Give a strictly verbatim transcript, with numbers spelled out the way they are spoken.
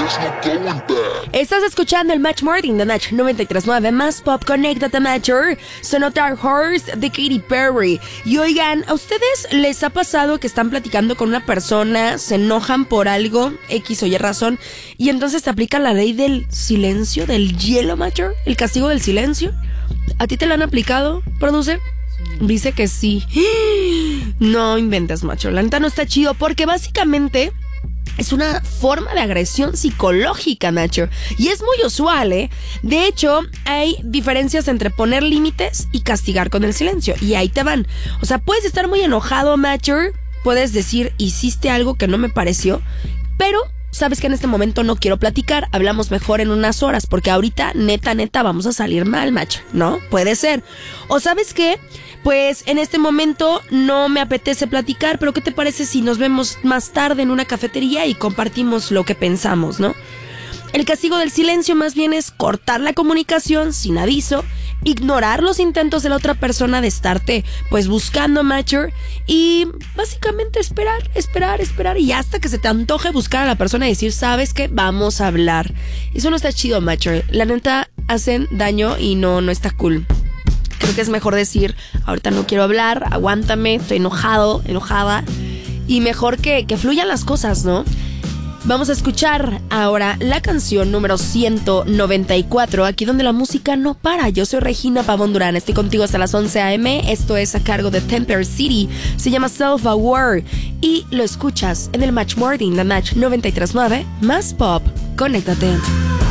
Estás escuchando el Match Morning de Match noventa y tres punto nueve más Pop. Conéctate, Matcher. Sonó Dark Horse de Katy Perry. Y oigan, ¿a ustedes les ha pasado que están platicando con una persona, se enojan por algo, X o Y razón, y entonces te aplican la ley del silencio, del hielo, Matcher? El castigo del silencio. ¿A ti te lo han aplicado, producer? Dice que sí. No inventes, macho. La neta no está chido porque básicamente es una forma de agresión psicológica, macho. Y es muy usual, ¿eh? De hecho, hay diferencias entre poner límites y castigar con el silencio. Y ahí te van. O sea, puedes estar muy enojado, macho. Puedes decir, hiciste algo que no me pareció, pero sabes que en este momento no quiero platicar, hablamos mejor en unas horas, porque ahorita, neta, neta, vamos a salir mal, macho, ¿no? Puede ser. O ¿sabes qué? Pues en este momento no me apetece platicar, pero ¿qué te parece si nos vemos más tarde en una cafetería y compartimos lo que pensamos, ¿no? El castigo del silencio más bien es cortar la comunicación sin aviso, ignorar los intentos de la otra persona de estarte pues buscando, macho, y básicamente esperar, esperar, esperar y hasta que se te antoje buscar a la persona y decir, ¿sabes qué? Vamos a hablar. Eso no está chido, macho. La neta hacen daño y no, no está cool. Creo que es mejor decir, ahorita no quiero hablar, aguántame, estoy enojado, enojada, y mejor que, que fluyan las cosas, ¿no? Vamos a escuchar ahora la canción número ciento noventa y cuatro, aquí donde la música no para. Yo soy Regina Pavón Durán, estoy contigo hasta las once a eme. Esto es a cargo de Temper City, se llama Self-Aware y lo escuchas en el Match Morning de Match noventa y tres punto nueve más Pop. Conéctate.